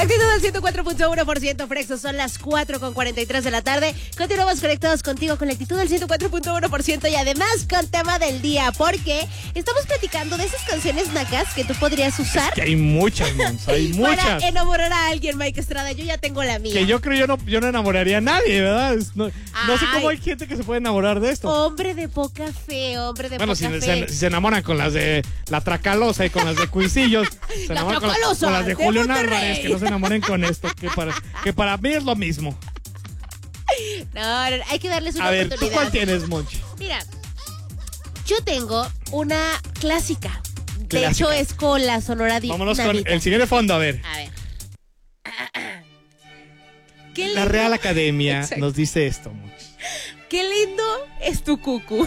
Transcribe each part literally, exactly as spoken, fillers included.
actitud del ciento cuatro punto uno por ciento Frexo, son las cuatro con cuarenta y tres de la tarde. Continuamos conectados contigo con la actitud del ciento cuatro punto uno por ciento y además con tema del día, porque estamos platicando de esas canciones nacas que tú podrías usar. Es que hay muchas, Mons, hay muchas. Para enamorar a alguien, Mike Estrada. Yo ya tengo la mía. Que yo creo yo no, yo no enamoraría a nadie, ¿verdad? Es- No, no sé cómo hay gente que se puede enamorar de esto. Hombre de poca fe, hombre de Bueno, poca si fe. se, si se enamoran con las de la Tracalosa y con las de Cuisillos, se La enamoran con, la- Tracalosa, con las de de Julio Monterrey. Álvarez, que no se enamoren con esto, que para, que para mí es lo mismo. No, no, no, hay que darles una A ver, ¿tú oportunidad. cuál tienes, Monchi? Mira, yo tengo una clásica. De Clásica. hecho, es con la Sonora Di- Vámonos con Dinamita. el siguiente fondo, a ver. A ver. Qué La lindo- Real Academia Exacto. nos dice esto, Monchi. Qué lindo es tu cucu.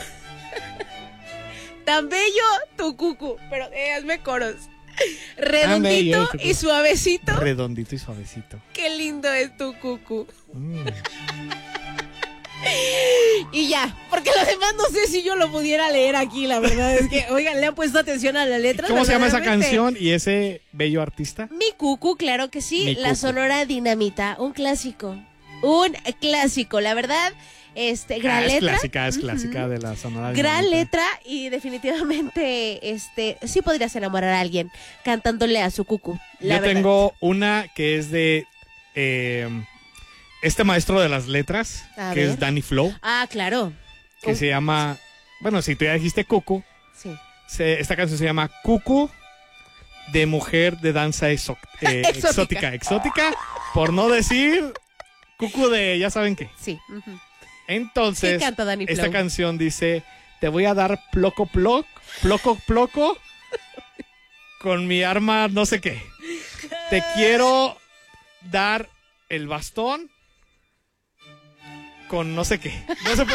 Tan bello tu cucu. Pero eh, hazme coros. Redondito bello tu y cucu. suavecito. Redondito y suavecito. Qué lindo es tu cucu. Mm. Y ya, porque lo demás no sé si yo lo pudiera leer aquí, la verdad es que, oigan, le han puesto atención a la letra. ¿Cómo se llama esa verdaderamente. canción y ese bello artista? Mi cucu, claro que sí, Mi la cucu. Sonora Dinamita, un clásico, un clásico, la verdad, este, gran Ah, es letra. clásica, es clásica de la Sonora Gran Dinamita. letra y definitivamente, este, sí podrías enamorar a alguien cantándole a su cucu. La Yo verdad. tengo una que es de eh, este maestro de las letras, A que ver. es Danny Flow, Ah, claro. que Oh, se llama, bueno, si tú ya dijiste Cucu, sí. se- esta canción se llama Cucu de mujer de danza exo- eh, Exótica. exótica, exótica, por no decir Cucu de ya saben qué. Sí. Ujú. Entonces, Sí canta Danny esta Flow. canción dice, te voy a dar ploco ploc, ploco ploco con mi arma no sé qué. Te quiero dar el bastón con no sé qué. No se puede